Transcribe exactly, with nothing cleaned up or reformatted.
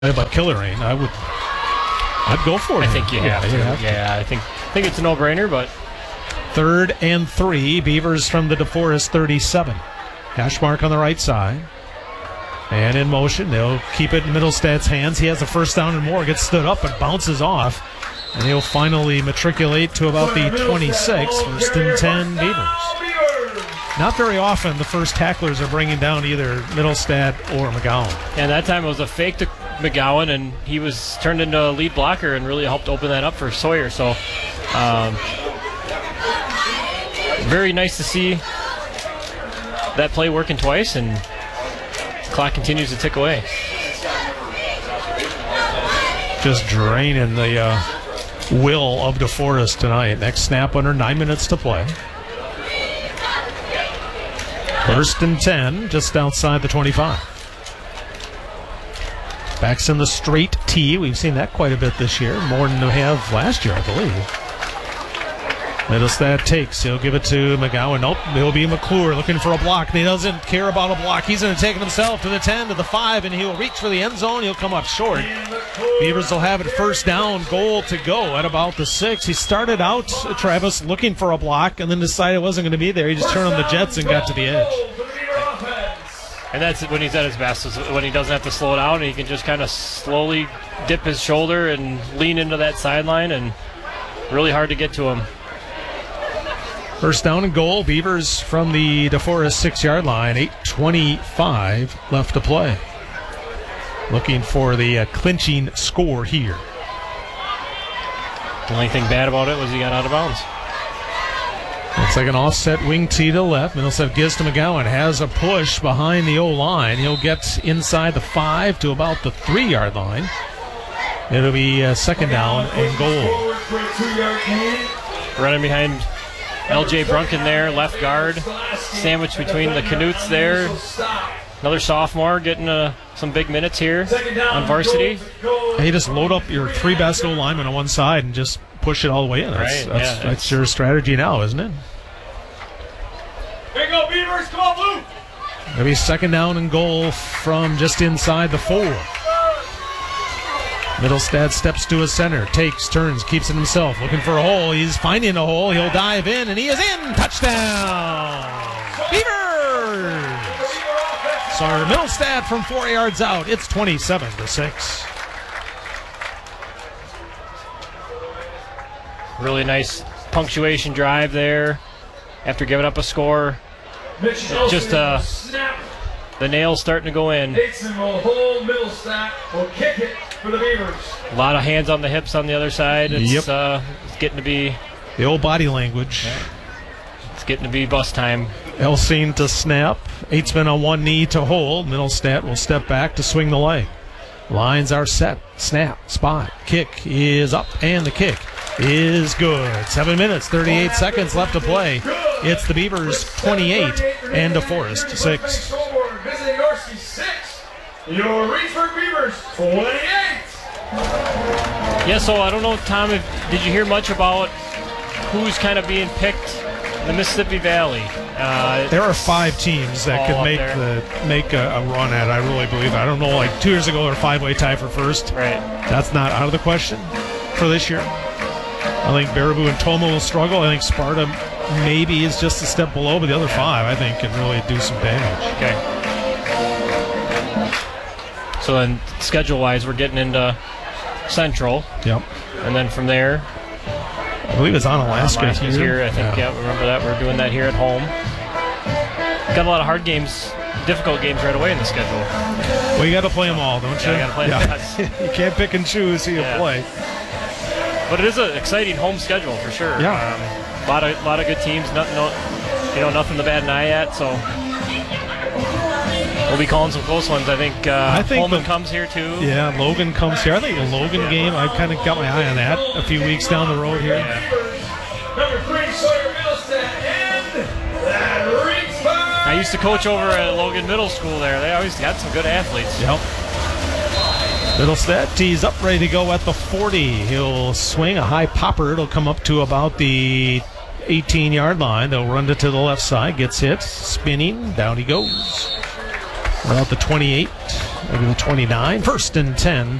About Killerain, I would, I'd go for it. I think you have yeah, to. You have yeah, to. I think I think it's a no-brainer. But third and three, Beavers from the DeForest thirty-seven. Hash mark on the right side, and in motion. They'll keep it in Middlestad's hands. He has a first down and more. Gets stood up, but bounces off, and he'll finally matriculate to about the twenty-six. First and ten, Beavers. Not very often the first tacklers are bringing down either Middlestad or McGowan. And that time it was a fake to McGowan, and he was turned into a lead blocker and really helped open that up for Sawyer. So um, very nice to see that play working twice, and the clock continues to tick away. Just draining the uh, will of DeForest tonight. Next snap under nine minutes to play. First and ten, just outside the twenty-five. Backs in the straight tee. We've seen that quite a bit this year, more than we have last year, I believe. Middlestad takes. He'll give it to McGowan. Nope, it'll be McClure looking for a block. He doesn't care about a block. He's going to take it himself to the ten, to the five, and he'll reach for the end zone. He'll come up short. Beavers will have it first down, goal to go at about the six. He started out, Travis, looking for a block, and then decided it wasn't going to be there. He just turned on the jets and got to the edge. And that's when he's at his best, is when he doesn't have to slow down and he can just kind of slowly dip his shoulder and lean into that sideline, and really hard to get to him. First down and goal, Beavers from the DeForest six-yard line, eight twenty-five left to play. Looking for the uh, clinching score here. The only thing bad about it was he got out of bounds. Looks like an offset wing tee to the left. Middlestad gives to McGowan. Has a push behind the O-line. He'll get inside the five to about the three-yard line. It'll be uh, second down and goal. Running behind L J Brunken there, left guard. Sandwiched between the Canuts there. Another sophomore getting uh, some big minutes here on varsity. Hey, just load up your three best O-linemen on one side and just push it all the way in. That's, right, that's, yeah, that's your strategy now, isn't it? Here you go, Beavers. Come on, Blue. It'll be second down and goal from just inside the four. Middlestad steps to his center, takes, turns, keeps it himself, looking for a hole. He's finding a hole. He'll dive in, and he is in. Touchdown! Beavers! Sorry, Middlestad from four yards out. It's twenty-seven to six. Really nice punctuation drive there after giving up a score. Just uh, the nails starting to go in. Dixon will hold Middlestad. Will kick it for the Beavers. A lot of hands on the hips on the other side. It's, yep. uh, it's getting to be the old body language. Yeah. It's getting to be bus time. Elsine to snap. Eitzman on one knee to hold. Middlestad will step back to swing the leg. Lines are set. Snap. Spot. Kick is up, and the kick is good. Seven minutes, thirty-eight seconds left to play. It's the Beavers twenty-eight and DeForest six. Visiting Yorski six. Your Reedsburg Beavers twenty-eight. Yeah, so I don't know, Tom, if, did you hear much about who's kind of being picked in the Mississippi Valley? Uh, there are five teams that could make the make a, a run at it. I really believe. I don't know, like two years ago, there were a five-way tie for first. Right. That's not out of the question for this year. I think Baraboo and Toma will struggle. I think Sparta maybe is just a step below, but the other five, I think, can really do some damage. Okay. So then, schedule-wise, we're getting into Central. Yep. And then from there, I believe it's on Alaska uh, here. here. I think, yeah. yeah, remember that. We're doing that here at home. Got a lot of hard games, difficult games right away in the schedule. Well, you got to play them all, don't you? Yeah, you got to play yeah. them. You can't pick and choose who you yeah. play. But it is an exciting home schedule for sure. Yeah. Um, a lot of lot of good teams. Nothing, no, you know, nothing to bat an eye at. So we'll be calling some close ones. I think. Uh, I think Holman the, comes here too. Yeah, Logan comes here. I think the Logan yeah. game. I've kind of got my eye on that a few weeks down the road here. Yeah. Number three, Sawyer Middlestad, and that Reedsburg. I used to coach over at Logan Middle School there. They always got some good athletes. Yep. Middlestad tees up, ready to go at the forty. He'll swing a high popper. It'll come up to about the eighteen-yard line. They'll run it to the left side. Gets hit. Spinning. Down he goes. About the twenty-eight Maybe the twenty-nine. First and ten